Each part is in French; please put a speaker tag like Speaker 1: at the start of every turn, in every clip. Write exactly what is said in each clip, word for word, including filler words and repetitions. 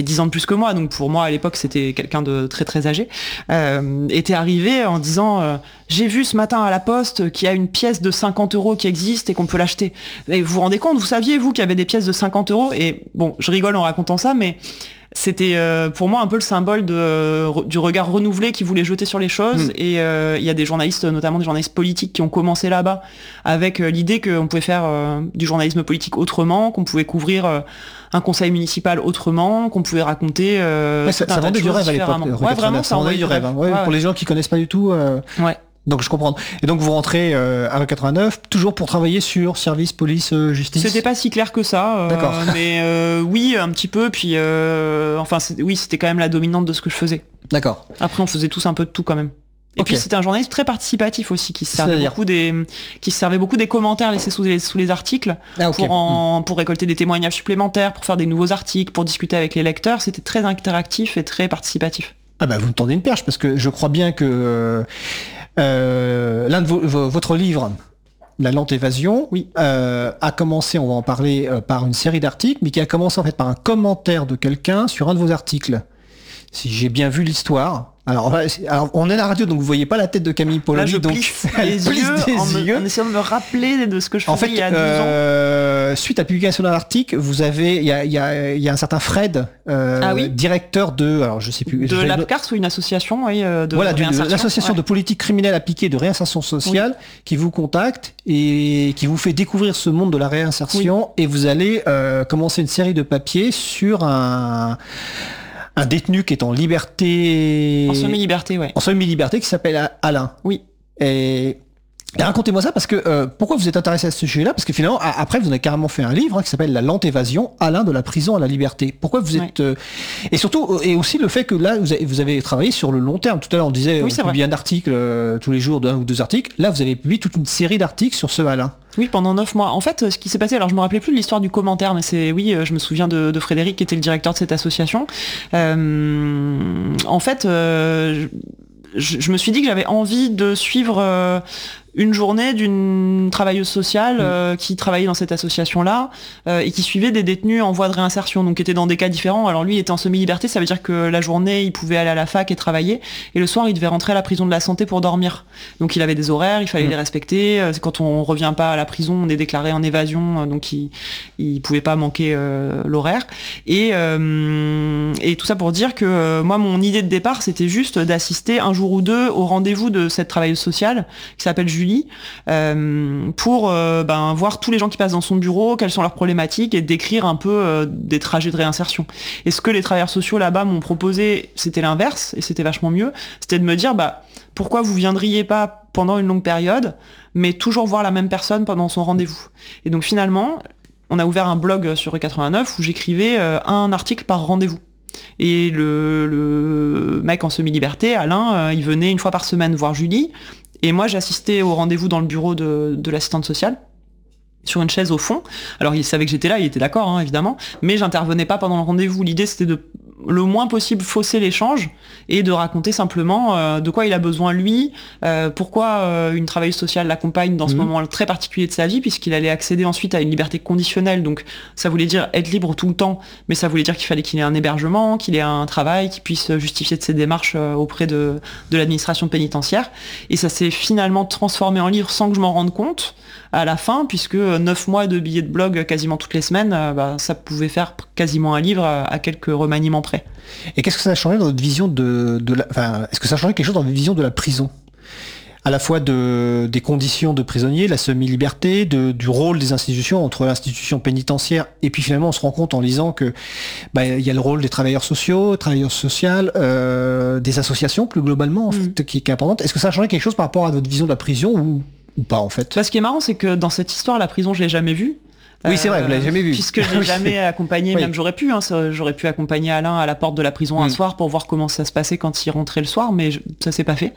Speaker 1: dix ans de plus que moi, donc pour moi à l'époque c'était quelqu'un de très très âgé, euh, était arrivé en disant euh, j'ai vu ce matin à la poste qu'il y a une pièce de cinquante euros qui existe et qu'on peut l'acheter. Et vous vous rendez compte, vous saviez vous qu'il y avait des pièces de cinquante euros? Et bon, je rigole en racontant ça, mais c'était euh, pour moi un peu le symbole de, euh, du regard renouvelé qu'ils voulaient jeter sur les choses. Mmh. Et il euh, y a des journalistes, notamment des journalistes politiques, qui ont commencé là-bas avec euh, l'idée qu'on pouvait faire euh, du journalisme politique autrement, qu'on pouvait couvrir euh, un conseil municipal autrement, qu'on pouvait raconter. Euh,
Speaker 2: ouais, ça, ça vendait du rêve à l'époque.
Speaker 1: Ouais, vraiment, ça vendait du rêve.
Speaker 2: rêve. Ouais, ouais, pour ouais. les gens qui connaissent pas du tout. Euh...
Speaker 1: Ouais.
Speaker 2: Donc je comprends. Et donc vous rentrez euh, à quatre-vingt-neuf, toujours pour travailler sur service, police, euh, justice.
Speaker 1: C'était pas si clair que ça. Euh,
Speaker 2: D'accord.
Speaker 1: Mais euh, oui, un petit peu. Puis euh, enfin, oui, c'était quand même la dominante de ce que je faisais.
Speaker 2: D'accord.
Speaker 1: Après, on faisait tous un peu de tout quand même. Et okay. puis c'était un journaliste très participatif aussi, qui se servait
Speaker 2: C'est-à-dire
Speaker 1: beaucoup des, qui se servait beaucoup des commentaires laissés sous les, sous les articles
Speaker 2: ah, okay.
Speaker 1: pour en, mmh. pour récolter des témoignages supplémentaires, pour faire des nouveaux articles, pour discuter avec les lecteurs. C'était très interactif et très participatif.
Speaker 2: Ah bah vous me tendez une perche parce que je crois bien que euh, euh, l'un de vos, vos, votre livre, La lente évasion,
Speaker 1: oui.
Speaker 2: euh, a commencé, on va en parler, euh, par une série d'articles, mais qui a commencé en fait par un commentaire de quelqu'un sur un de vos articles. Si j'ai bien vu l'histoire. Alors, alors, on est à la radio, donc vous voyez pas la tête de Camille Polony.
Speaker 1: Là, je
Speaker 2: donc
Speaker 1: plisse les plisse yeux, des en, me, yeux en essayant de me rappeler de ce que je faisais
Speaker 2: en fait,
Speaker 1: il y a
Speaker 2: euh,
Speaker 1: douze ans.
Speaker 2: Suite à la publication de l'article, vous avez, il y a, il y a, il y a un certain Fred, euh,
Speaker 1: ah, oui.
Speaker 2: directeur de, alors je sais plus,
Speaker 1: de l'APCARS ou une association, oui, de
Speaker 2: voilà, de l'association
Speaker 1: ouais.
Speaker 2: de politique criminelle appliquée de réinsertion sociale, oui. qui vous contacte et qui vous fait découvrir ce monde de la réinsertion, oui. et vous allez euh, commencer une série de papiers sur un un détenu qui est en liberté...
Speaker 1: En semi-liberté, ouais.
Speaker 2: En semi-liberté, qui s'appelle Alain.
Speaker 1: Oui.
Speaker 2: Et, et racontez-moi ça, parce que euh, pourquoi vous êtes intéressé à ce sujet-là? Parce que finalement, après, vous avez carrément fait un livre hein, qui s'appelle La lente évasion, Alain de la prison à la liberté. Pourquoi vous êtes... Ouais. Euh, et surtout, et aussi le fait que là, vous avez, vous avez travaillé sur le long terme. Tout à l'heure, on disait, oui, on publie un article euh, tous les jours, d'un ou deux articles. Là, vous avez publié toute une série d'articles sur ce Alain.
Speaker 1: Oui, pendant neuf mois. En fait, ce qui s'est passé, alors je me rappelais plus de l'histoire du commentaire, mais c'est, oui, je me souviens de, de Frédéric qui était le directeur de cette association. Euh, en fait, euh, je, je me suis dit que j'avais envie de suivre euh, une journée d'une travailleuse sociale euh, qui travaillait dans cette association-là euh, et qui suivait des détenus en voie de réinsertion, donc qui étaient dans des cas différents. Alors lui, il était en semi-liberté, ça veut dire que la journée, il pouvait aller à la fac et travailler, et le soir, il devait rentrer à la prison de la santé pour dormir. Donc il avait des horaires, il fallait mmh. les respecter. Quand on revient pas à la prison, on est déclaré en évasion, donc il, il pouvait pas manquer euh, l'horaire. Et, euh, et tout ça pour dire que euh, moi, mon idée de départ, c'était juste d'assister un jour ou deux au rendez-vous de cette travailleuse sociale qui s'appelle Julie, euh, pour euh, ben, voir tous les gens qui passent dans son bureau, quelles sont leurs problématiques, et décrire un peu euh, des trajets de réinsertion. Et ce que les travailleurs sociaux là-bas m'ont proposé, c'était l'inverse, et c'était vachement mieux, c'était de me dire, bah, pourquoi vous viendriez pas pendant une longue période, mais toujours voir la même personne pendant son rendez-vous. Et donc finalement, on a ouvert un blog sur E quatre-vingt-neuf où j'écrivais euh, un article par rendez-vous. Et le, le mec en semi-liberté, Alain, euh, il venait une fois par semaine voir Julie, et moi j'assistais au rendez-vous dans le bureau de, de l'assistante sociale, sur une chaise au fond. Alors il savait que j'étais là, il était d'accord, hein, évidemment, mais j'intervenais pas pendant le rendez-vous. L'idée c'était de le moins possible fausser l'échange et de raconter simplement euh, de quoi il a besoin lui, euh, pourquoi euh, une travailleuse sociale l'accompagne dans ce mmh. moment très particulier de sa vie, puisqu'il allait accéder ensuite à une liberté conditionnelle, donc ça voulait dire être libre tout le temps, mais ça voulait dire qu'il fallait qu'il ait un hébergement, qu'il ait un travail, qu'il puisse justifier de ses démarches euh, auprès de, de l'administration pénitentiaire. Et ça s'est finalement transformé en livre sans que je m'en rende compte à la fin, puisque neuf mois de billets de blog quasiment toutes les semaines, euh, bah, ça pouvait faire quasiment un livre à, à quelques remaniements près.
Speaker 2: Et qu'est-ce que ça a changé dans votre vision de, de la, enfin, est-ce que ça a changé quelque chose dans votre vision de la prison? À la fois de, des conditions de prisonniers, la semi-liberté, de, du rôle des institutions, entre l'institution pénitentiaire, et puis finalement on se rend compte en lisant que bah, y a le rôle des travailleurs sociaux, travailleurs sociales, euh, des associations plus globalement, en mmh. fait, qui, qui est importante. Est-ce que ça a changé quelque chose par rapport à votre vision de la prison ou, ou pas en fait?
Speaker 1: Bah, ce qui est marrant, c'est que dans cette histoire, la prison, je l'ai jamais vue.
Speaker 2: Oui, c'est vrai, vous l'avez jamais vu.
Speaker 1: Puisque je l'ai jamais accompagné, oui. même j'aurais pu, hein, ça, j'aurais pu accompagner Alain à la porte de la prison mmh. un soir pour voir comment ça se passait quand il rentrait le soir, mais je, ça s'est pas fait.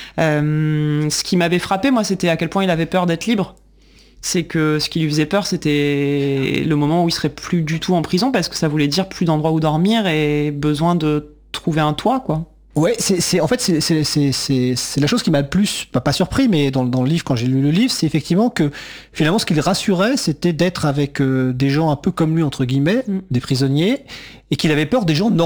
Speaker 1: Euh, ce qui m'avait frappé, moi, c'était à quel point il avait peur d'être libre. C'est que ce qui lui faisait peur, c'était le moment où il serait plus du tout en prison, parce que ça voulait dire plus d'endroit où dormir et besoin de trouver un toit, quoi.
Speaker 2: Ouais, c'est, c'est en fait c'est, c'est, c'est, c'est, c'est la chose qui m'a le plus pas, pas surpris, mais dans, dans le livre, quand j'ai lu le livre, c'est effectivement que finalement ce qui le rassurait, c'était d'être avec euh, des gens un peu comme lui entre guillemets, mm. des prisonniers, et qu'il avait peur des gens normaux.